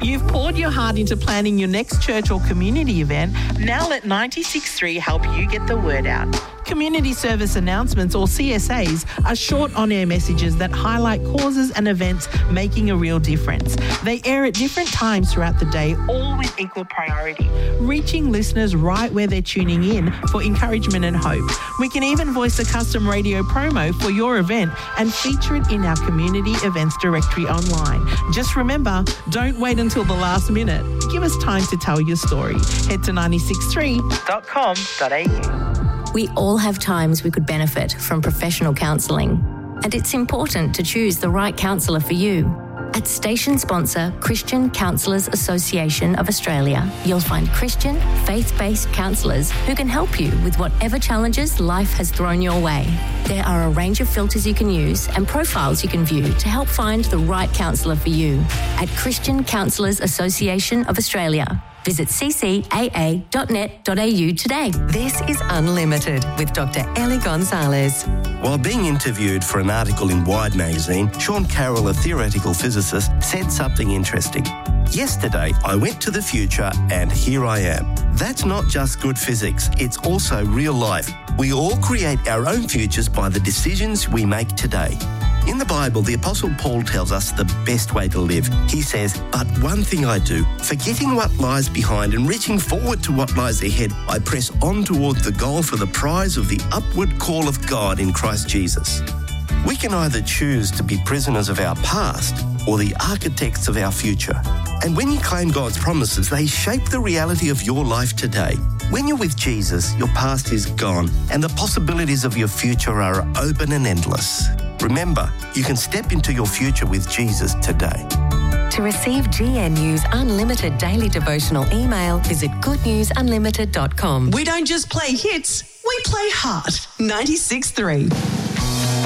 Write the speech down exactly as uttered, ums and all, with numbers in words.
You've poured your heart into planning your next church or community event. Now let ninety-six point three help you get the word out. Community service announcements, or C S As, are short on-air messages that highlight causes and events making a real difference. They air at different times throughout the day, all with equal priority, reaching listeners right where they're tuning in for encouragement and hope. We can even voice a custom radio promo for your event and feature it in our community events directory online. Just remember, don't wait until the last minute. Give us time to tell your story. Head to ninety-six point three dot com dot a u. We all have times we could benefit from professional counselling, and it's important to choose the right counsellor for you. At station sponsor Christian Counsellors Association of Australia, you'll find Christian, faith-based counsellors who can help you with whatever challenges life has thrown your way. There are a range of filters you can use and profiles you can view to help find the right counsellor for you. At Christian Counsellors Association of Australia, visit c c a a dot net dot a u today. This is Unlimited with Doctor Ellie Gonzalez. While being interviewed for an article in Wired magazine, Sean Carroll, a theoretical physicist, said something interesting. Yesterday, I went to the future and here I am. That's not just good physics, it's also real life. We all create our own futures by the decisions we make today. In the Bible, the Apostle Paul tells us the best way to live. He says, "But one thing I do, forgetting what lies behind and reaching forward to what lies ahead, I press on toward the goal for the prize of the upward call of God in Christ Jesus." We can either choose to be prisoners of our past or the architects of our future. And when you claim God's promises, they shape the reality of your life today. When you're with Jesus, your past is gone and the possibilities of your future are open and endless. Remember, you can step into your future with Jesus today. To receive G N U's Unlimited Daily Devotional email, visit good news unlimited dot com. We don't just play hits, we play heart. ninety-six point three.